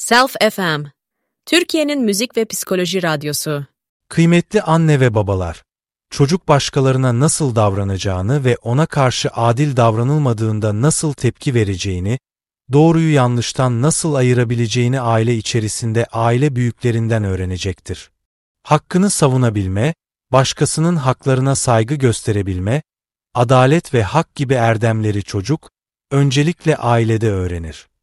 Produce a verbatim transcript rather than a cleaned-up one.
Self F M, Türkiye'nin müzik ve psikoloji radyosu. Kıymetli anne ve babalar, çocuk başkalarına nasıl davranacağını ve ona karşı adil davranılmadığında nasıl tepki vereceğini, doğruyu yanlıştan nasıl ayırabileceğini aile içerisinde aile büyüklerinden öğrenecektir. Hakkını savunabilme, başkasının haklarına saygı gösterebilme, adalet ve hak gibi erdemleri çocuk, öncelikle ailede öğrenir.